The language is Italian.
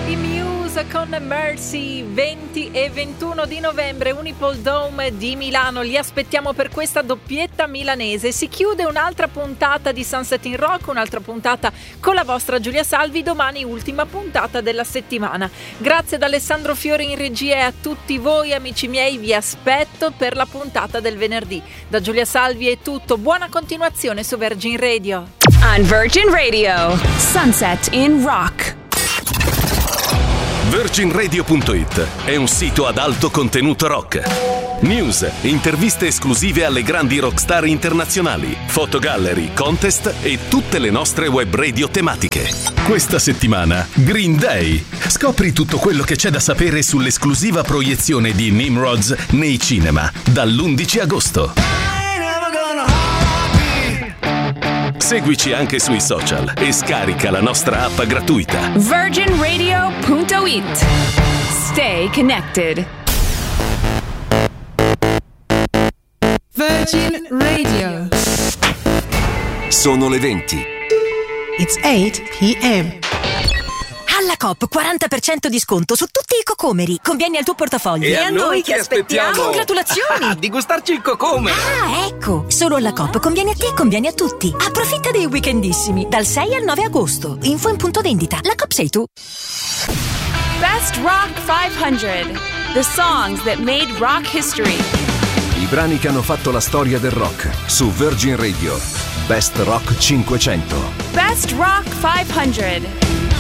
I Muse con Mercy, 20 e 21 di novembre, Unipol Dome di Milano. Li aspettiamo per questa doppietta milanese. Si chiude un'altra puntata di Sunset in Rock, un'altra puntata con la vostra Giulia Salvi. Domani ultima puntata della settimana. Grazie ad Alessandro Fiori in regia e a tutti voi amici miei, vi aspetto per la puntata del venerdì. Da Giulia Salvi è tutto, buona continuazione su Virgin Radio. On Virgin Radio, Sunset in Rock. VirginRadio.it è un sito ad alto contenuto rock. News, interviste esclusive alle grandi rockstar internazionali, fotogallery, contest e tutte le nostre web radio tematiche. Questa settimana, Green Day. Scopri tutto quello che c'è da sapere sull'esclusiva proiezione di Nimrods nei cinema dall'11 agosto. Seguici anche sui social e scarica la nostra app gratuita. VirginRadio.it. Stay connected. Virgin Radio. Sono le 20. It's 8 p.m. Alla Coop 40% di sconto su tutti i cocomeri. Conviene al tuo portafoglio. E a noi che aspettiamo? Congratulazioni! Di gustarci il cocomero. Ah, ecco! Solo alla Coop conviene a te e conviene a tutti. Approfitta dei weekendissimi dal 6 al 9 agosto. Info in punto vendita. La Coop sei tu. Best Rock 500. The songs that made rock history. I brani che hanno fatto la storia del rock su Virgin Radio. Best Rock 500. Best Rock 500.